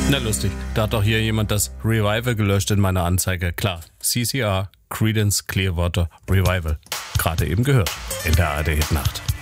Na lustig, da hat doch hier jemand das Revival gelöscht in meiner Anzeige. Klar, CCR, Creedence Clearwater Revival. Gerade eben gehört in der ARD Hitnacht.